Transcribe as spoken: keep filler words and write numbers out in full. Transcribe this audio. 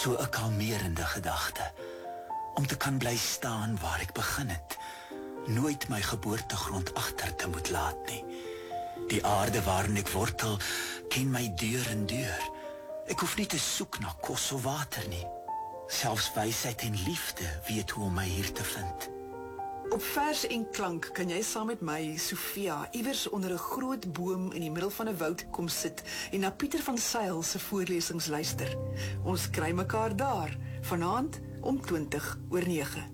So 'n kalmerende gedagte, om te kan bly staan waar ek begin het, nooit my geboortegrond agter te moet laat nie. Die aarde waarin ek wortel, ken my deur en deur. Ek hoef nie te soek na kos of water nie. Selfs wysheid en liefde weet hoe om my hier te vind. Op vers en klank kan jy saam met my, Sofia, iewers onder 'n groot boom in die middel van 'n woud kom sit en na Pieter van Sail se voorlesings luister. Ons kry mekaar daar, vanaand om twintig oor nege.